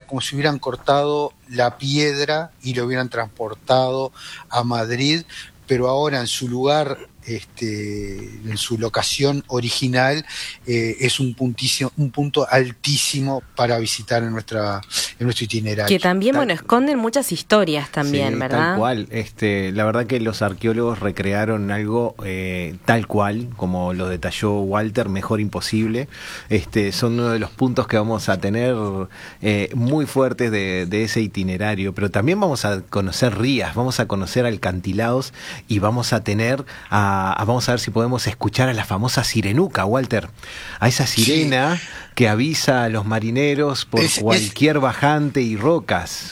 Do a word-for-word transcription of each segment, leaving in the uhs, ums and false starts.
como si hubieran cortado la piedra y lo hubieran transportado a Madrid, pero ahora en su lugar, este, en su locación original, eh, es un puntísimo, un punto altísimo para visitar en nuestra, en nuestro itinerario. Que también, Tal- bueno, esconden muchas historias también, Sí, ¿verdad? tal cual. Este, la verdad que los arqueólogos recrearon algo eh, tal cual, como lo detalló Walter, mejor imposible. Este, son uno de los puntos que vamos a tener eh, muy fuertes de, de ese itinerario. Pero también vamos a conocer rías, vamos a conocer alcantilados y vamos a tener, a, a- vamos a ver si podemos escuchar a la famosa sirenuca, Walter. A esa sirena sí. que avisa a los marineros por Es- es- cualquier bajante y rocas.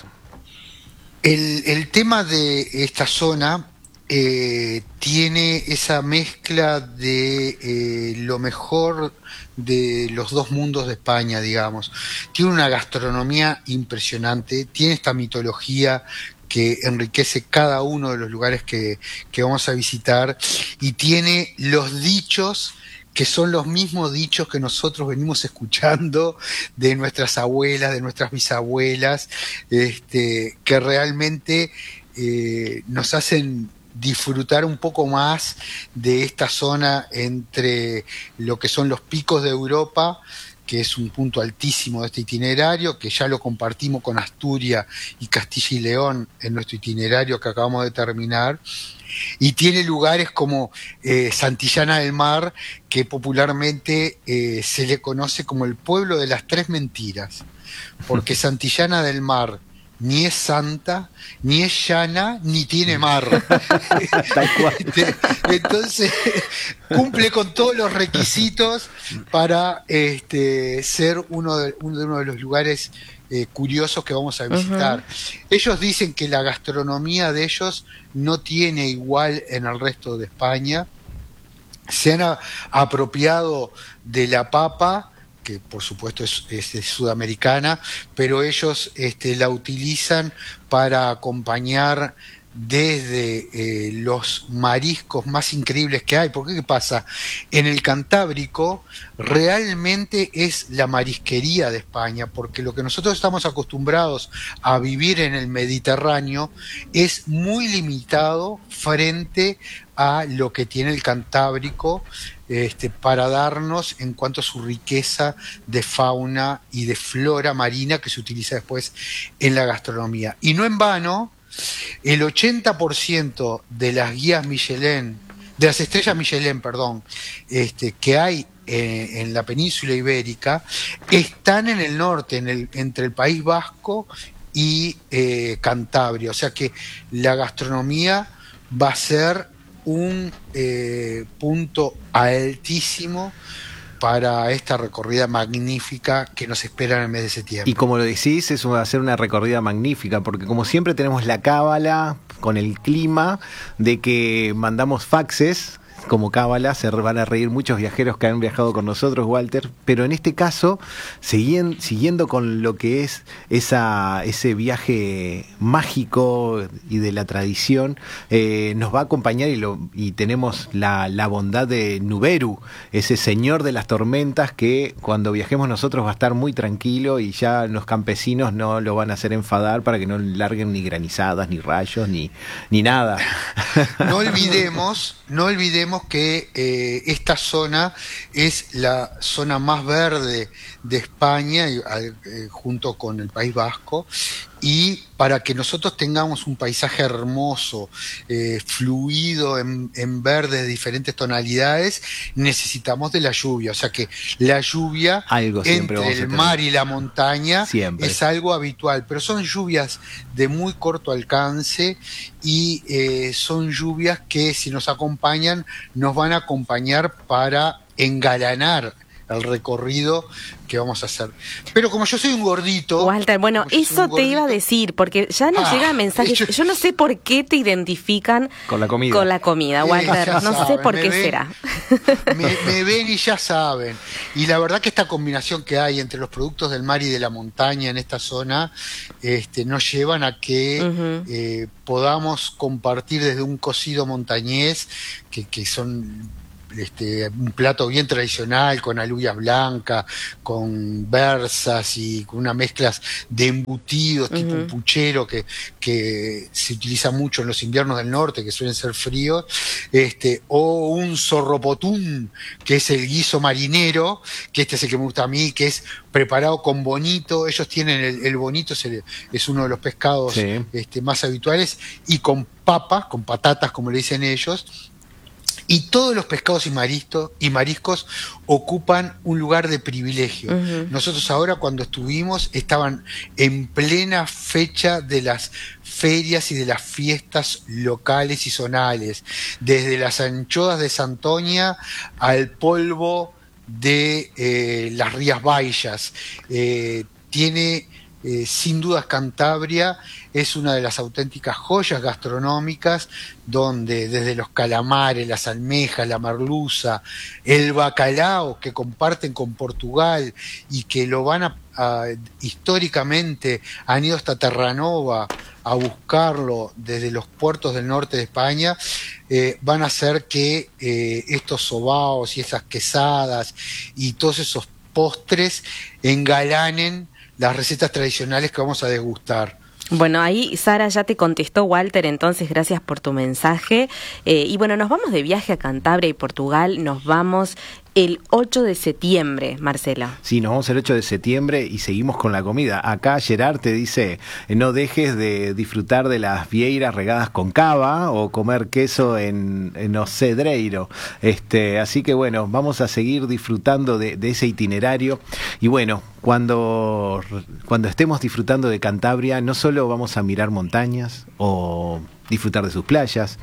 El, el tema de esta zona eh, tiene esa mezcla de eh, lo mejor de los dos mundos de España, digamos. Tiene una gastronomía impresionante, tiene esta mitología que enriquece cada uno de los lugares que, que vamos a visitar, y tiene los dichos que son los mismos dichos que nosotros venimos escuchando de nuestras abuelas, de nuestras bisabuelas, este, que realmente eh, nos hacen disfrutar un poco más de esta zona entre lo que son los picos de Europa, que es un punto altísimo de este itinerario, que ya lo compartimos con Asturias y Castilla y León en nuestro itinerario que acabamos de terminar, y tiene lugares como eh, Santillana del Mar, que popularmente eh, se le conoce como el pueblo de las tres mentiras, porque Santillana del Mar ni es santa, ni es llana, ni tiene mar. Tal cual. Entonces, cumple con todos los requisitos para este, ser uno de, uno de los lugares eh, curiosos que vamos a visitar. Uh-huh. Ellos dicen que la gastronomía de ellos no tiene igual en el resto de España. Se han a, apropiado de la papa, que por supuesto es, es, es sudamericana, pero ellos este, la utilizan para acompañar desde eh, los mariscos más increíbles que hay. Porque ¿qué pasa? En el Cantábrico realmente es la marisquería de España, porque lo que nosotros estamos acostumbrados a vivir en el Mediterráneo es muy limitado frente a lo que tiene el Cantábrico, este, para darnos en cuanto a su riqueza de fauna y de flora marina que se utiliza después en la gastronomía. Y no en vano, el ochenta por ciento de las guías Michelin, de las estrellas Michelin, perdón, este, que hay eh, en la península ibérica, están en el norte, en el, entre el País Vasco y eh, Cantabria. O sea que la gastronomía va a ser un eh, punto altísimo para esta recorrida magnífica que nos espera en el mes de septiembre. Y como lo decís, eso va a ser una recorrida magnífica, porque como siempre tenemos la cábala con el clima de que mandamos faxes como cábala. Se van a reír muchos viajeros que han viajado con nosotros, Walter, pero en este caso, siguiendo, siguiendo con lo que es esa ese viaje mágico y de la tradición, eh, nos va a acompañar y, lo, y tenemos la, la bondad de Nuberu, ese señor de las tormentas que cuando viajemos nosotros va a estar muy tranquilo y ya los campesinos no lo van a hacer enfadar para que no larguen ni granizadas, ni rayos, ni, ni nada. No olvidemos, no olvidemos que eh, esta zona es la zona más verde de España, eh, junto con el País Vasco, y para que nosotros tengamos un paisaje hermoso, eh, fluido en, en verde de diferentes tonalidades, necesitamos de la lluvia. O sea que la lluvia algo entre el mar y la montaña siempre es algo habitual, pero son lluvias de muy corto alcance y eh, son lluvias que, si nos acompañan, nos van a acompañar para engalanar el recorrido que vamos a hacer. Pero como yo soy un gordito... Walter, bueno, eso te iba a decir, porque ya nos ah, llegan mensajes. Yo, yo no sé por qué te identifican con la comida, con la comida, Walter. Eh, no saben, sé por qué ven, será. Me, me ven y ya saben. Y la verdad que esta combinación que hay entre los productos del mar y de la montaña en esta zona este, nos llevan a que uh-huh. eh, podamos compartir desde un cocido montañés, que, que son este, un plato bien tradicional con alubias blancas, con berzas y con unas mezclas de embutidos, uh-huh. tipo un puchero que, que se utiliza mucho en los inviernos del norte, que suelen ser fríos, este, o un zorropotún, que es el guiso marinero, que este es el que me gusta a mí, que es preparado con bonito. Ellos tienen el, el bonito, es, el, es uno de los pescados sí. este, más habituales, y con papas, con patatas, como le dicen ellos. Y todos los pescados y, maristo, y mariscos ocupan un lugar de privilegio. Uh-huh. Nosotros ahora, cuando estuvimos, estaban en plena fecha de las ferias y de las fiestas locales y zonales, desde las anchoas de Santoña al polvo de eh, las Rías Baixas. Eh, tiene... Eh, sin dudas Cantabria es una de las auténticas joyas gastronómicas, donde desde los calamares, las almejas, la merluza, el bacalao que comparten con Portugal y que lo van a, a históricamente han ido hasta Terranova a buscarlo desde los puertos del norte de España, eh, van a hacer que eh, estos sobaos y esas quesadas y todos esos postres engalanen las recetas tradicionales que vamos a degustar. Bueno, ahí Sara ya te contestó, Walter, entonces gracias por tu mensaje. Eh, y bueno, nos vamos de viaje a Cantabria y Portugal, nos vamos el ocho de septiembre, Marcela. Sí, nos vamos el ocho de septiembre y seguimos con la comida. Acá Gerard te dice, no dejes de disfrutar de las vieiras regadas con cava o comer queso en, en Ocedreiro. Este, así que bueno, vamos a seguir disfrutando de, de ese itinerario. Y bueno, cuando, cuando estemos disfrutando de Cantabria, no solo vamos a mirar montañas o disfrutar de sus playas,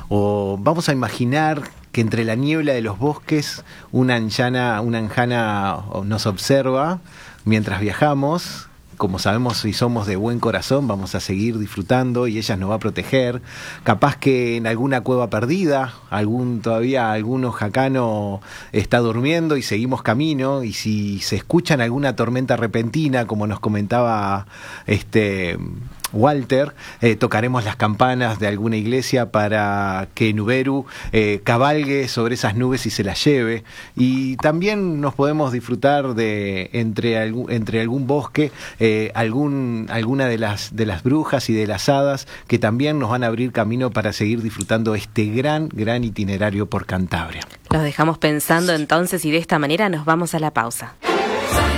o vamos a imaginar que entre la niebla de los bosques una anjana, una anjana nos observa mientras viajamos. Como sabemos y somos de buen corazón, vamos a seguir disfrutando y ella nos va a proteger. Capaz que en alguna cueva perdida, algún todavía algún jacano está durmiendo y seguimos camino, y si se escuchan alguna tormenta repentina, como nos comentaba este Walter, eh, tocaremos las campanas de alguna iglesia para que Nuberu eh, cabalgue sobre esas nubes y se las lleve. Y también nos podemos disfrutar de entre algún, entre algún bosque, eh, algún alguna de las de las brujas y de las hadas que también nos van a abrir camino para seguir disfrutando este gran gran itinerario por Cantabria. Los dejamos pensando entonces, y de esta manera nos vamos a la pausa.